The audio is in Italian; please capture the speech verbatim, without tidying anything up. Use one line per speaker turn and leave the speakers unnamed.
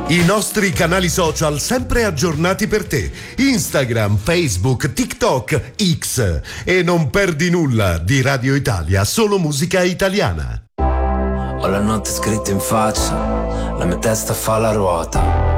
I nostri canali social sempre aggiornati per te. Instagram, Facebook, TikTok, X. E non perdi nulla di Radio Italia, solo musica italiana.
Ho la notte scritta in faccia, la mia testa fa la ruota.